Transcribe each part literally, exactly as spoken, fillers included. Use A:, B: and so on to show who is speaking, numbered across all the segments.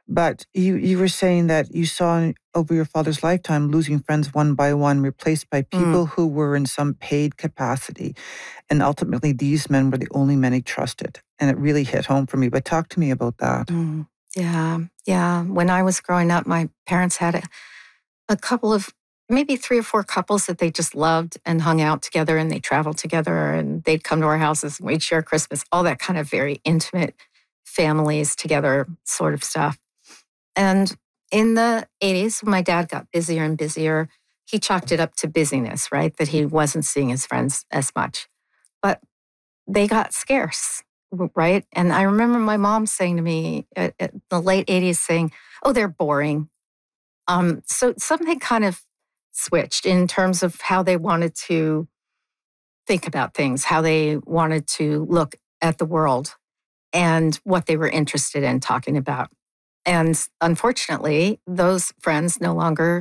A: But you, you were saying that you saw over your father's lifetime losing friends one by one, replaced by people
B: Mm.
A: who were in some paid capacity. And ultimately, these men were the only men he trusted. And it really hit home for me. But talk to me about that.
B: Mm. Yeah, yeah. When I was growing up, my parents had a, a couple of, maybe three or four couples that they just loved and hung out together, and they traveled together, and they'd come to our houses and we'd share Christmas, all that kind of very intimate families together sort of stuff. And in the eighties, when my dad got busier and busier, he chalked it up to busyness, right? That he wasn't seeing his friends as much. But they got scarce, right? And I remember my mom saying to me at, at the late eighties, saying, oh, they're boring. Um, so something kind of switched in terms of how they wanted to think about things, how they wanted to look at the world, and what they were interested in talking about. And unfortunately, those friends no longer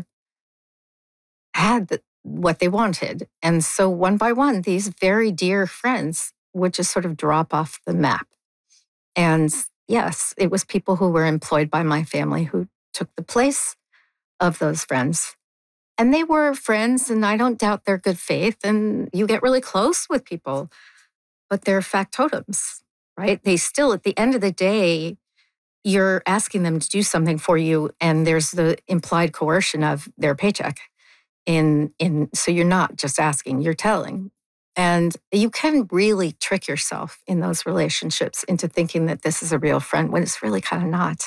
B: had the, what they wanted. And so one by one, these very dear friends would just sort of drop off the map. And yes, it was people who were employed by my family who took the place of those friends. And they were friends, and I don't doubt their good faith. And you get really close with people, but they're factotums, right? They still, at the end of the day, you're asking them to do something for you, and there's the implied coercion of their paycheck. In, in, so you're not just asking, you're telling. And you can really trick yourself in those relationships into thinking that this is a real friend when it's really kind of not.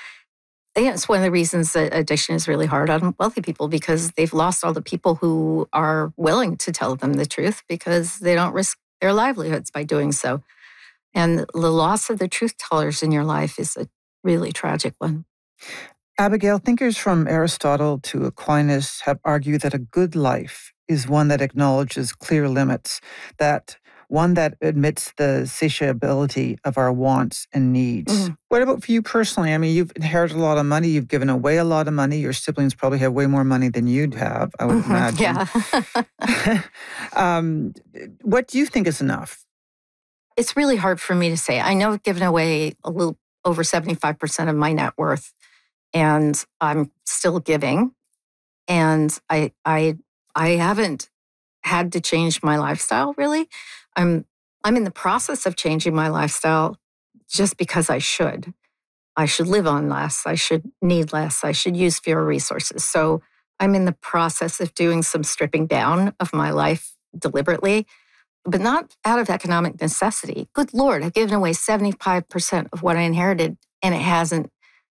B: I think it's one of the reasons that addiction is really hard on wealthy people, because they've lost all the people who are willing to tell them the truth, because they don't risk their livelihoods by doing so. And the loss of the truth tellers in your life is a really tragic one.
A: Abigail, thinkers from Aristotle to Aquinas have argued that a good life is one that acknowledges clear limits, that one that admits the satiability of our wants and needs. Mm-hmm. What about for you personally? I mean, you've inherited a lot of money. You've given away a lot of money. Your siblings probably have way more money than you'd have, I would
B: mm-hmm.
A: imagine. Yeah. um, what do you think is enough?
B: It's really hard for me to say. I know I've given away a little over seventy-five percent of my net worth, and I'm still giving. And I, I, I haven't had to change my lifestyle, really. I'm, I'm in the process of changing my lifestyle just because I should. I should live on less. I should need less. I should use fewer resources. So I'm in the process of doing some stripping down of my life deliberately, but not out of economic necessity. Good Lord, I've given away seventy-five percent of what I inherited, and it hasn't,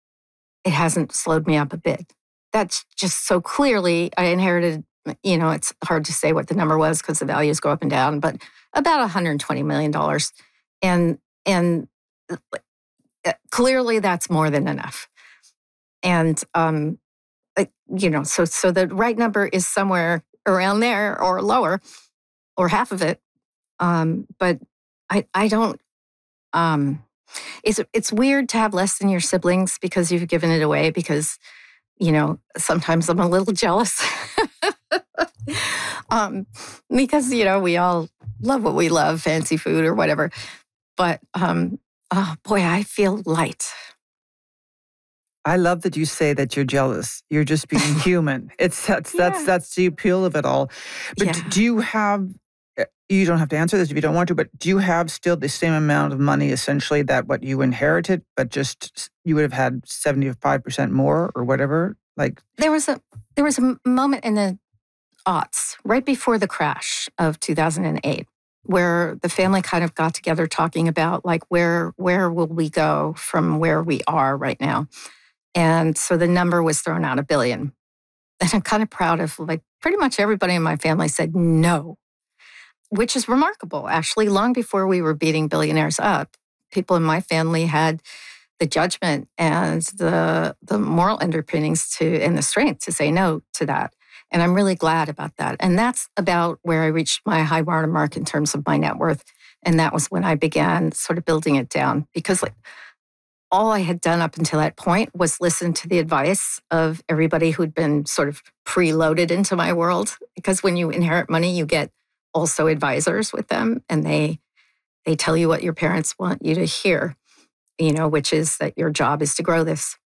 B: it hasn't slowed me up a bit. That's just so clearly, I inherited, you know, it's hard to say what the number was because the values go up and down, but about one hundred twenty million dollars. And, and clearly that's more than enough. And, um, you know, so, so the right number is somewhere around there or lower, or half of it. Um, but I, I don't, um, it's, it's weird to have less than your siblings because you've given it away, because, you know, sometimes I'm a little jealous um, because, you know, we all love what we love, fancy food or whatever. But, um, oh boy, I feel light.
A: I love that you say that you're jealous. You're just being human. It's that's
B: yeah.
A: that's that's the appeal of it all. But
B: yeah.
A: do you have? You don't have to answer this if you don't want to. But do you have still the same amount of money, essentially, that what you inherited, but just you would have had seventy-five percent more or whatever? Like
B: there was a there was a moment in the aughts, right before the crash of two thousand eight, where the family kind of got together talking about like where where will we go from where we are right now. And so the number was thrown out, a billion. And I'm kind of proud of, like, pretty much everybody in my family said no, which is remarkable. Actually, long before we were beating billionaires up, people in my family had the judgment and the the moral underpinnings to and the strength to say no to that. And I'm really glad about that. And that's about where I reached my high water mark in terms of my net worth. And that was when I began sort of building it down, because like, all I had done up until that point was listen to the advice of everybody who'd been sort of preloaded into my world. Because when you inherit money, you get also advisors with them, and they they tell you what your parents want you to hear, you know, which is that your job is to grow this.